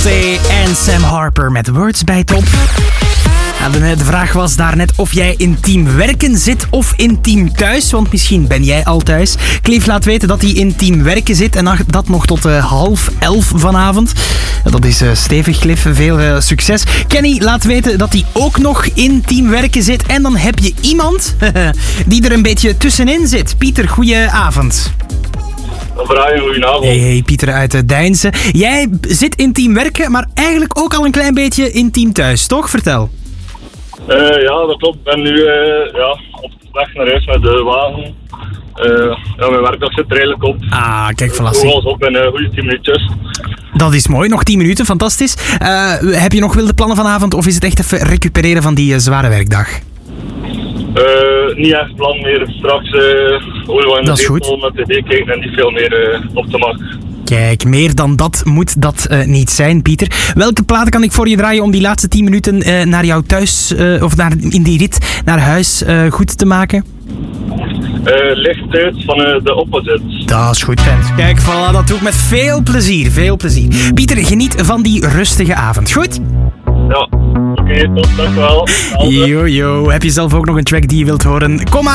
Beyoncé en Sam Harper met Words bij Top. De vraag was daarnet of jij in team werken zit of in team thuis. Want misschien ben jij al thuis. Cliff laat weten dat hij in team werken zit. En dat nog tot 10:30 vanavond. Dat is stevig, Cliff. Veel succes. Kenny laat weten dat hij ook nog in team werken zit. En dan heb je iemand die er een beetje tussenin zit. Pieter, goedenavond. Brian, goedenavond. Hey, Pieter uit Deinzen. Jij zit in team werken, maar eigenlijk ook al een klein beetje in team thuis, toch? Vertel. Ja, dat klopt. Ik ben nu op weg naar huis met de wagen. Mijn werkdag zit er redelijk op. Ah, kijk, Ik verrassing. was op in goede 10 minuutjes. Dat is mooi, nog 10 minuten, fantastisch. Heb je nog wilde plannen vanavond of is het echt even recupereren van die zware werkdag? Niet echt plan meer. Straks gewoon in de zetel met tv kijken en niet veel meer op te maken. Kijk, meer dan dat moet dat niet zijn, Pieter. Welke platen kan ik voor je draaien om die laatste 10 minuten naar jou thuis, of in die rit naar huis goed te maken? Licht uit van de Opposite. Dat is goed, Pent. Kijk, voilà, dat doe ik met veel plezier, veel plezier. Pieter, geniet van die rustige avond, goed? Ja, oké, tot, dankjewel. Yo, heb je zelf ook nog een track die je wilt horen? Kom maar!